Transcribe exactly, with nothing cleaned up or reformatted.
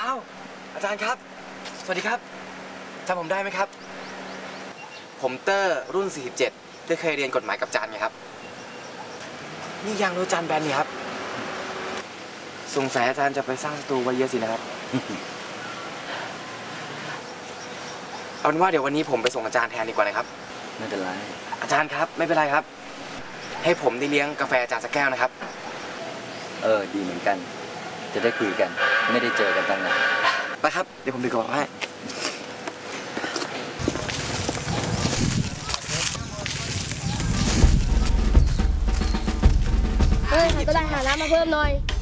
อ้าวอาจารย์ครับสวัสดีครับจำผมได้ไหมครับผมเตอร์รุ่นสี่สิบเจ็ดได้เคยเรียนกฎหมายกับอาจารย์ไงครับนี่ยังรู้อาจารย์แบนนี่ครับสงสัยอาจารย์จะไปสร้างศัตรูไว้เยอะสินะครับ เอาเป็นว่าเดี๋ยววันนี้ผมไปส่งอาจารย์แทนดีกว่านะครับไม่เป็นไรอาจารย์ครับไม่เป็นไรครับให้ผมได้เลี้ยงกาแฟอาจารย์สักแก้วนะครับเออดีเหมือนกันจะได้คุยกันไม่ได้เจอกันตั้งนานไปครับเดี๋ยวผมไปก่อนให้เฮ้ยหาตัวไรหาน้ำมาเพิ่มหน่อย